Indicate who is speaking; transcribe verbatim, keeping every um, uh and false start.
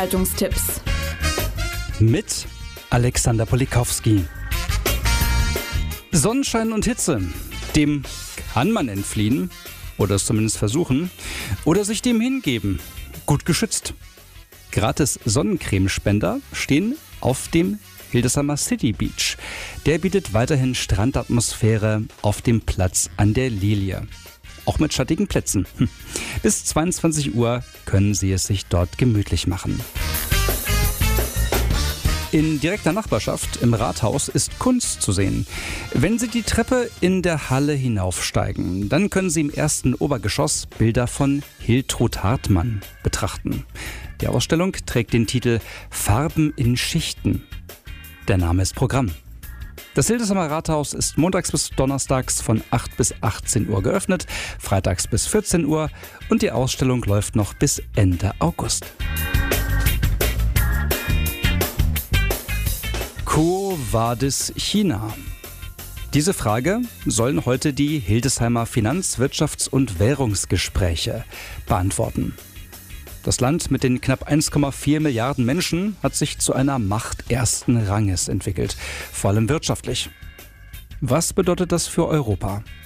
Speaker 1: Veranstaltungstipps
Speaker 2: mit Alexander Polikowski. Sonnenschein und Hitze, dem kann man entfliehen oder es zumindest versuchen oder sich dem hingeben. Gut geschützt. Gratis Sonnencremespender stehen auf dem Hildesheimer City Beach. Der bietet weiterhin Strandatmosphäre auf dem Platz an der Lilie. Auch mit schattigen Plätzen. Bis zweiundzwanzig Uhr können Sie es sich dort gemütlich machen. In direkter Nachbarschaft im Rathaus ist Kunst zu sehen. Wenn Sie die Treppe in der Halle hinaufsteigen, dann können Sie im ersten Obergeschoss Bilder von Hiltrud Hartmann betrachten. Die Ausstellung trägt den Titel Farben in Schichten. Der Name ist Programm. Das Hildesheimer Rathaus ist montags bis donnerstags von acht bis achtzehn Uhr geöffnet, freitags bis vierzehn Uhr und die Ausstellung läuft noch bis Ende August. Quo vadis China? Diese Frage sollen heute die Hildesheimer Finanz-, Wirtschafts- und Währungsgespräche beantworten. Das Land mit den knapp eins Komma vier Milliarden Menschen hat sich zu einer Macht ersten Ranges entwickelt, vor allem wirtschaftlich. Was bedeutet das für Europa?